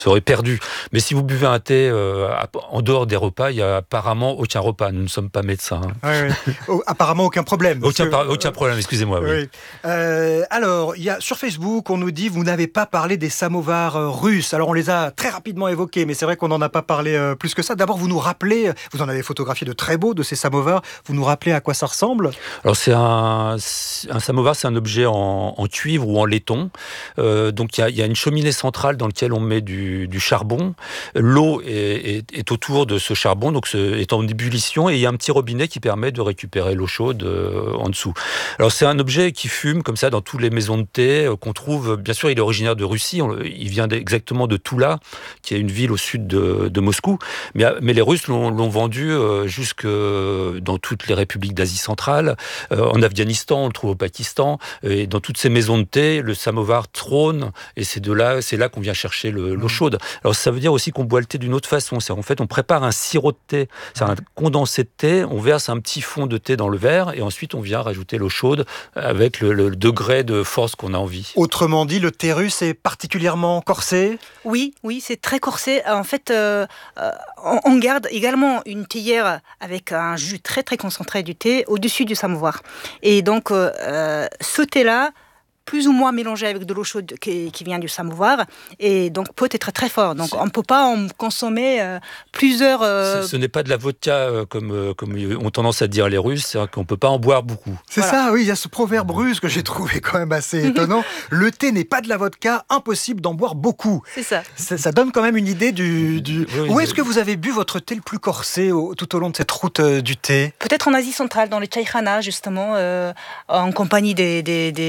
serait perdu. Mais si vous buvez un thé en dehors des repas, il n'y a apparemment aucun repas. Nous ne sommes pas médecins. Apparemment aucun problème. Aucun problème, excusez-moi. Oui. Alors, sur Facebook, on nous dit vous n'avez pas parlé des samovars russes. Alors, on les a très rapidement évoqués, mais c'est vrai qu'on n'en a pas parlé plus que ça. D'abord, vous nous rappelez, vous en avez photographié de très beaux de ces samovars. Vous nous rappelez à quoi ça ressemble ? Alors, un samovar, c'est un objet en cuivre ou en laiton. Donc, il y a une cheminée centrale dans laquelle on met du charbon. L'eau est autour de ce charbon, donc est en ébullition, et il y a un petit robinet qui permet de récupérer l'eau chaude en dessous. Alors c'est un objet qui fume comme ça dans toutes les maisons de thé qu'on trouve. Bien sûr, il est originaire de Russie. Il vient exactement de Toula, qui est une ville au sud de Moscou. Mais les Russes l'ont vendu jusque dans toutes les républiques d'Asie centrale. En Afghanistan, on le trouve au Pakistan, et dans toutes ces maisons de thé, le samovar trône, et c'est là qu'on vient chercher l'eau chaude. Alors ça veut dire aussi qu'on boit le thé d'une autre façon. En fait, on prépare un sirop de thé, c'est un condensé de thé, on verse un petit fond de thé dans le verre et ensuite on vient rajouter l'eau chaude avec le degré de force qu'on a envie. Autrement dit, le thé russe est particulièrement corsé ? Oui, c'est très corsé. En fait, on garde également une théière avec un jus très très concentré du thé au-dessus du samovar. Et donc, ce thé-là, plus ou moins mélangé avec de l'eau chaude qui vient du samovar, et donc peut être très fort. Donc on ne peut pas en consommer plusieurs... Ce n'est pas de la vodka comme ont tendance à dire les Russes, c'est qu'on ne peut pas en boire beaucoup. C'est ça, oui, il y a ce proverbe russe que j'ai trouvé quand même assez étonnant. Le thé n'est pas de la vodka, impossible d'en boire beaucoup. C'est ça. Ça donne quand même une idée du... Oui, où est-ce que vous avez bu votre thé le plus corsé tout au long de cette route du thé ? Peut-être en Asie centrale, dans les chaïkhanas, justement, en compagnie des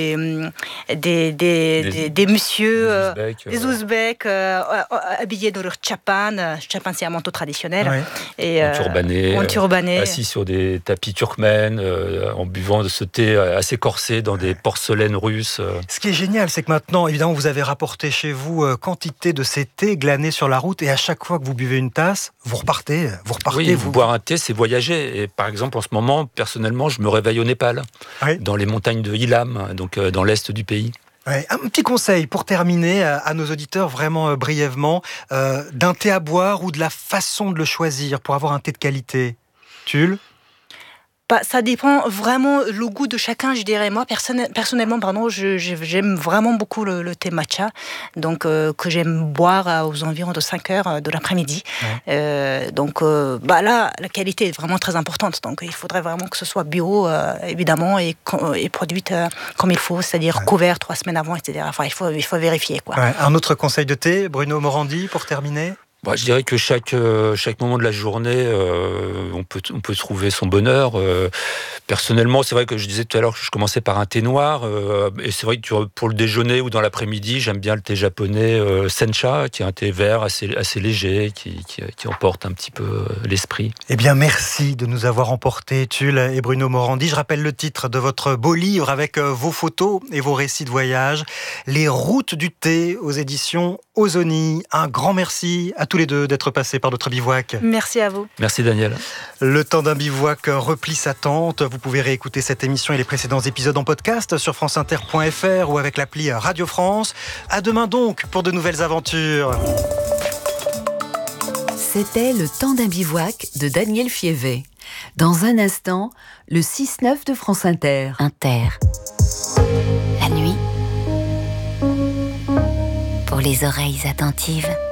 messieurs, des Ouzbeks, habillés de leur tchapan. Tchapan, c'est un manteau traditionnel. Ouais. Et, en turbané, assis sur des tapis turkmènes, en buvant de ce thé assez corsé dans des porcelaines russes. Ce qui est génial, c'est que maintenant, évidemment, vous avez rapporté chez vous quantité de ces thés glanés sur la route, et à chaque fois que vous buvez une tasse, vous repartez. Oui, boire un thé, c'est voyager. Et par exemple, en ce moment, personnellement, je me réveille au Népal, dans les montagnes de Ilam, donc dans l'est du pays. Ouais, un petit conseil pour terminer à nos auditeurs, vraiment brièvement, d'un thé à boire ou de la façon de le choisir pour avoir un thé de qualité. Tulle ? Ça dépend vraiment le goût de chacun, je dirais. Moi, personnellement, j'aime vraiment beaucoup le thé matcha, donc que j'aime boire aux environs de 5 heures de l'après-midi. Ouais. Là, la qualité est vraiment très importante. Donc, il faudrait vraiment que ce soit bio, évidemment, et produite comme il faut, c'est-à-dire couvert 3 semaines avant, etc. Enfin, il faut vérifier, quoi. Ouais. Un autre conseil de thé, Bruno Morandi, pour terminer ? Je dirais que chaque moment de la journée, on peut trouver son bonheur. Personnellement, c'est vrai que je disais tout à l'heure que je commençais par un thé noir, et c'est vrai que pour le déjeuner ou dans l'après-midi, j'aime bien le thé japonais sencha, qui est un thé vert assez léger, qui emporte un petit peu l'esprit. Eh bien, merci de nous avoir emportés, Tulle et Bruno Morandi. Je rappelle le titre de votre beau livre avec vos photos et vos récits de voyage, Les routes du thé, aux éditions Ozoni. Un grand merci à tous les deux d'être passés par notre bivouac. Merci à vous. Merci Daniel. Le temps d'un bivouac replie sa tente. Vous pouvez réécouter cette émission et les précédents épisodes en podcast sur franceinter.fr ou avec l'appli Radio France. À demain donc pour de nouvelles aventures. C'était Le temps d'un bivouac de Daniel Fievet. Dans un instant, le 6-9 de France Inter. La nuit, pour les oreilles attentives.